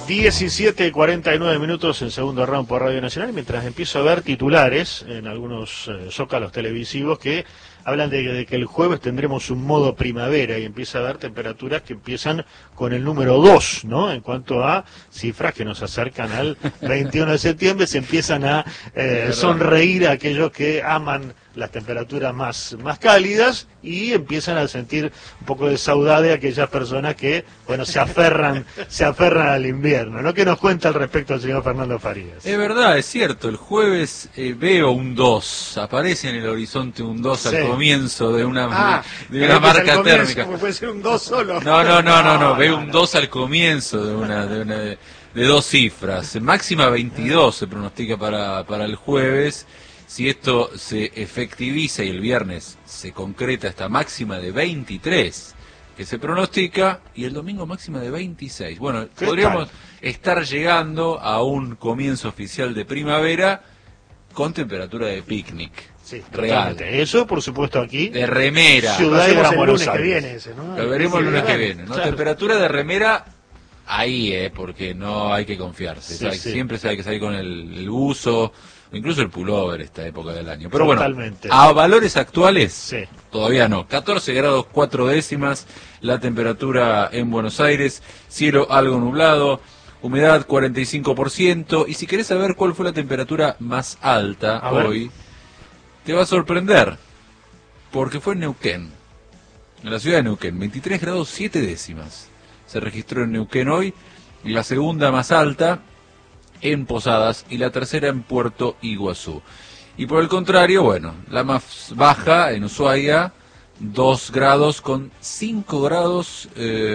17:49 minutos en segundo round por Radio Nacional, mientras empiezo a ver titulares en algunos zócalos televisivos que hablan de que el jueves tendremos un modo primavera y empieza a haber temperaturas que empiezan con el número 2, ¿no? En cuanto a cifras que nos acercan al 21 de septiembre, se empiezan a sonreír a aquellos que aman las temperaturas más cálidas y empiezan a sentir un poco de saudade a aquellas personas que, bueno, se aferran al invierno, ¿no? ¿Qué nos cuenta al respecto el señor Fernando Farías? Es verdad, es cierto, el jueves veo un 2, aparece en el horizonte un 2 al comienzo de una marca térmica. Puede ser un 2 solo. No, veo un 2 al comienzo de dos cifras. Máxima 22 se pronostica para el jueves. Si esto se efectiviza y el viernes se concreta esta máxima de 23 que se pronostica, y el domingo máxima de 26. Bueno, podríamos estar llegando a un comienzo oficial de primavera con temperatura de picnic. Sí, real. Totalmente. Eso, por supuesto, aquí. De remera. Ciudad de el Buenos lunes Aires. que viene ese, ¿no? Lo veremos el lunes que viene, ¿no? Claro. Temperatura de remera ahí, porque no hay que confiarse. Sí. Siempre se hay que salir con el buzo, incluso el pullover esta época del año. Pero Totalmente. bueno, a valores actuales, Sí. todavía no. 14 grados 4 décimas la temperatura en Buenos Aires, cielo algo nublado, humedad 45%. Y si querés saber cuál fue la temperatura más alta hoy, te va a sorprender, porque fue en Neuquén, en la ciudad de Neuquén, 23 grados 7 décimas. Se registró en Neuquén hoy, y la segunda más alta en Posadas y la tercera en Puerto Iguazú. Y por el contrario, bueno, la más baja en Ushuaia, 2 grados con 5 grados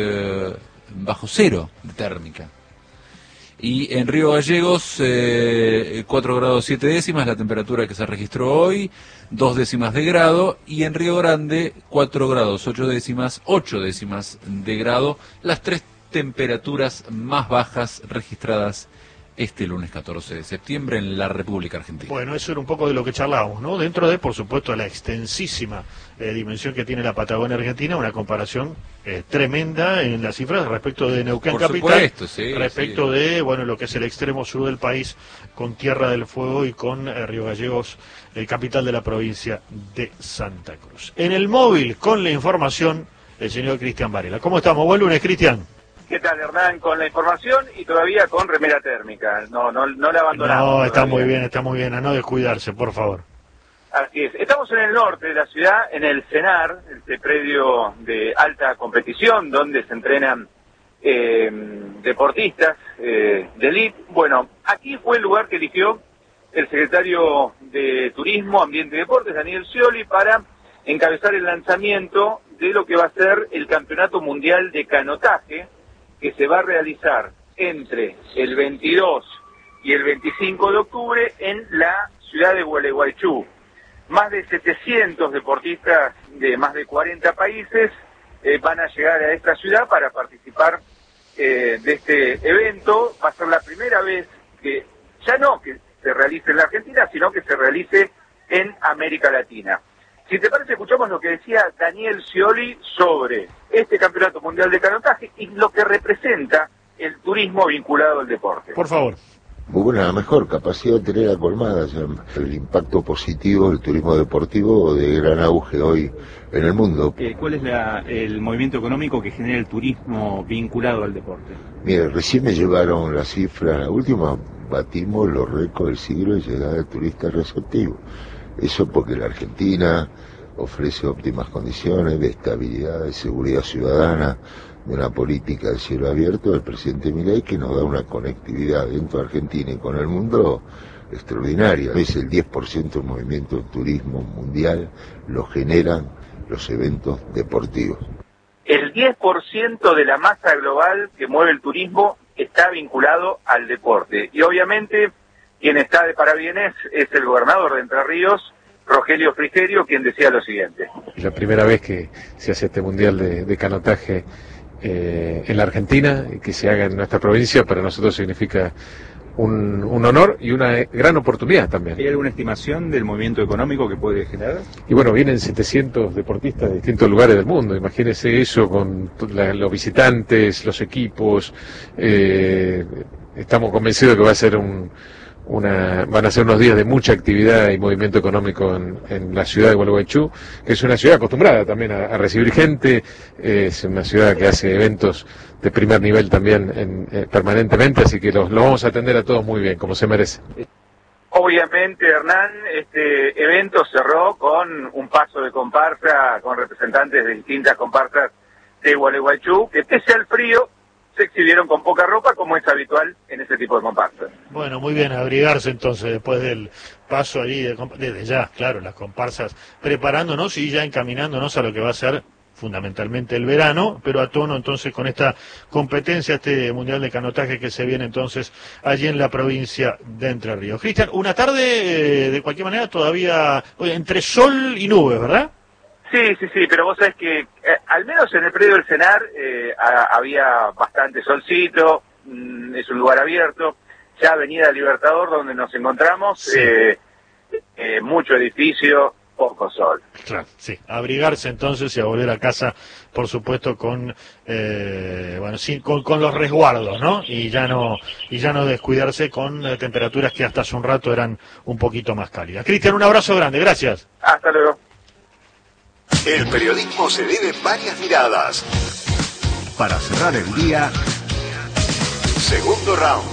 bajo cero de térmica. Y en Río Gallegos, 4 grados 7 décimas, la temperatura que se registró hoy, 2 décimas de grado, y en Río Grande, 4 grados 8 décimas de grado, las tres temperaturas más bajas registradas este lunes 14 de septiembre en la República Argentina. Bueno, eso era un poco de lo que charlábamos, ¿no? Dentro de, por supuesto, la extensísima dimensión que tiene la Patagonia Argentina, una comparación tremenda en las cifras respecto de Neuquén por capital, supuesto, sí, respecto de, bueno, lo que es el extremo sur del país, con Tierra del Fuego y con Río Gallegos, capital de la provincia de Santa Cruz. En el móvil, con la información, el señor Cristian Varela. ¿Cómo estamos? Buen lunes, Cristian. ¿Qué tal, Hernán? Con la información y todavía con remera térmica. No la abandonamos. No, está muy bien, a no descuidarse, por favor. Así es. Estamos en el norte de la ciudad, en el CENAR, este predio de alta competición, donde se entrenan deportistas de elite. Bueno, aquí fue el lugar que eligió el secretario de Turismo, Ambiente y Deportes, Daniel Scioli, para encabezar el lanzamiento de lo que va a ser el Campeonato Mundial de Canotaje, que se va a realizar entre el 22 y el 25 de octubre en la ciudad de Gualeguaychú. Más de 700 deportistas de más de 40 países van a llegar a esta ciudad para participar de este evento. Va a ser la primera vez que, ya no que se realice en la Argentina, sino que se realice en América Latina. Si te parece, escuchamos lo que decía Daniel Scioli sobre este Campeonato Mundial de Canotaje y lo que representa el turismo vinculado al deporte. Por favor. Bueno, la mejor capacidad de tener colmada, el impacto positivo del turismo deportivo de gran auge hoy en el mundo. ¿Cuál es el movimiento económico que genera el turismo vinculado al deporte? Mire, recién me llevaron la cifra, la última batimos los récords del siglo de llegada de turistas receptivos. Eso porque la Argentina ofrece óptimas condiciones de estabilidad, de seguridad ciudadana, de una política de cielo abierto del presidente Milei que nos da una conectividad dentro de Argentina y con el mundo extraordinaria. Es el 10% del movimiento del turismo mundial lo generan los eventos deportivos. El 10% de la masa global que mueve el turismo está vinculado al deporte. Y obviamente quien está de parabienes es el gobernador de Entre Ríos, Rogelio Frigerio, quien decía lo siguiente. Es la primera vez que se hace este mundial de canotaje en la Argentina, que se haga en nuestra provincia, para nosotros significa un honor y una gran oportunidad también. ¿Hay alguna estimación del movimiento económico que puede generar? Y bueno, vienen 700 deportistas de distintos lugares del mundo, imagínense eso con los visitantes, los equipos, estamos convencidos que va a ser van a ser unos días de mucha actividad y movimiento económico en la ciudad de Gualeguaychú, que es una ciudad acostumbrada también a recibir gente, es una ciudad que hace eventos de primer nivel también permanentemente, así que los vamos a atender a todos muy bien, como se merece. Obviamente, Hernán, este evento cerró con un paso de comparsa con representantes de distintas comparsas de Gualeguaychú, que pese al frío se exhibieron con poca ropa, como es habitual en ese tipo de comparsas. Bueno, muy bien, abrigarse entonces después del paso allí, desde ya, claro, las comparsas, preparándonos y ya encaminándonos a lo que va a ser fundamentalmente el verano, pero a tono entonces con esta competencia, este mundial de canotaje que se viene entonces allí en la provincia de Entre Ríos. Cristian, una tarde de cualquier manera todavía entre sol y nubes, ¿verdad? Sí, pero vos sabés que al menos en el predio del Cenar había bastante solcito, es un lugar abierto, ya Avenida Libertador donde nos encontramos, sí. Mucho edificio, poco sol. Claro, sí, abrigarse entonces y a volver a casa, por supuesto, con los resguardos, ¿no? Y ya no descuidarse con temperaturas que hasta hace un rato eran un poquito más cálidas. Cristian, un abrazo grande, gracias. Hasta luego. El periodismo se vive en varias miradas. Para cerrar el día, segundo round.